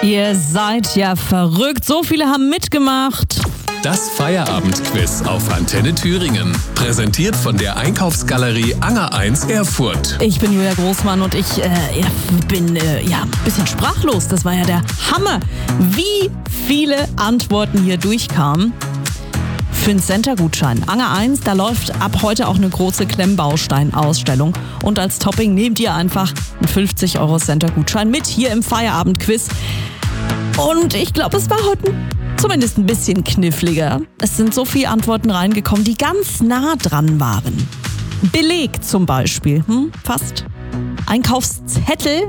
Ihr seid ja verrückt. So viele haben mitgemacht. Das Feierabendquiz auf Antenne Thüringen. Präsentiert von der Einkaufsgalerie Anger 1 Erfurt. Ich bin Julia Großmann und ich bin ein bisschen sprachlos. Das war ja der Hammer, wie viele Antworten hier durchkamen. Für einen Center-Gutschein. Anger 1, da läuft ab heute auch eine große Klemmbaustein-Ausstellung. Und als Topping nehmt ihr einfach einen 50 € Center-Gutschein mit hier im Feierabendquiz. Und ich glaube, es war heute zumindest ein bisschen kniffliger. Es sind so viele Antworten reingekommen, die ganz nah dran waren. Beleg zum Beispiel, fast. Einkaufszettel,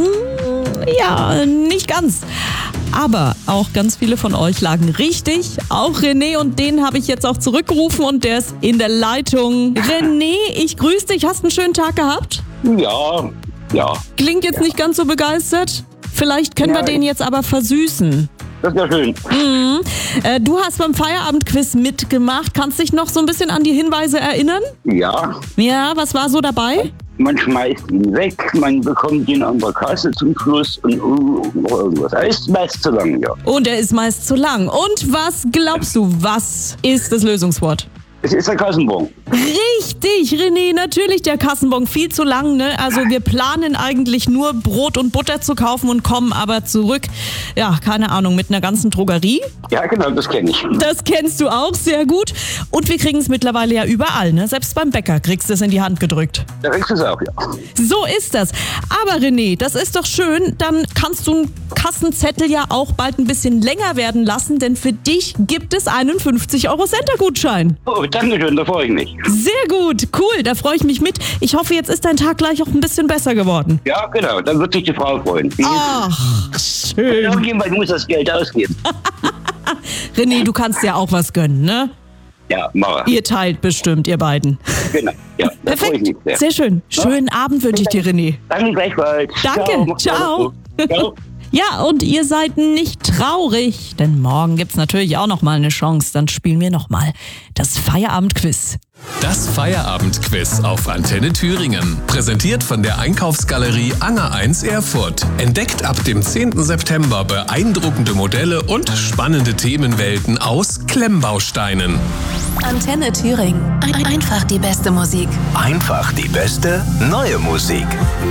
ja, nicht ganz. Aber auch ganz viele von euch lagen richtig. Auch René, und den habe ich jetzt auch zurückgerufen und der ist in der Leitung. René, ich grüße dich. Hast einen schönen Tag gehabt? Ja. Klingt jetzt nicht ganz so begeistert. Vielleicht können wir den jetzt aber versüßen. Das ist ja schön. Du hast beim Feierabendquiz mitgemacht. Kannst dich noch so ein bisschen an die Hinweise erinnern? Ja, Ja, was war so dabei? man schmeißt ihn weg, man bekommt ihn an der Kasse zum Schluss und irgendwas. Er ist meist zu lang, ja. Und er ist meist zu lang. Und was glaubst du, was ist das Lösungswort? Es ist der Kassenbon. Richtig, René, natürlich der Kassenbon. Viel zu lang, ne? Also wir planen eigentlich nur Brot und Butter zu kaufen und kommen aber zurück, ja, keine Ahnung, mit einer ganzen Drogerie. Ja, genau, das kenne ich. Das kennst du auch sehr gut. Und wir kriegen es mittlerweile ja überall, ne? Selbst beim Bäcker kriegst du es in die Hand gedrückt. Da kriegst du es auch, ja. So ist das. Aber René, das ist doch schön. Dann kannst du einen Kassenzettel ja auch bald ein bisschen länger werden lassen, denn für dich gibt es einen 50 € Center-Gutschein. Oh, danke schön, da freue ich mich. Sehr gut, cool, da freue ich mich mit. Ich hoffe, jetzt ist dein Tag gleich auch ein bisschen besser geworden. Ja, genau, dann wird sich die Frau freuen. Ach, schön. Irgendjemand muss das Geld ausgeben. René, du kannst ja auch was gönnen, ne? Ja, mach. Ihr teilt bestimmt, ihr beiden. Genau, ja, da freue ich mich Perfekt, sehr. sehr schön. Schönen Abend wünsche ich dir, René. Danke gleichfalls. Danke, mach's ciao. gut. Ciao. Ja, und ihr seid nicht traurig, denn morgen gibt's natürlich auch noch mal eine Chance. Dann spielen wir noch mal das Feierabendquiz. Das Feierabendquiz auf Antenne Thüringen. Präsentiert von der Einkaufsgalerie Anger 1 Erfurt. Entdeckt ab dem 10. September beeindruckende Modelle und spannende Themenwelten aus Klemmbausteinen. Antenne Thüringen. Einfach die beste Musik. Einfach die beste neue Musik.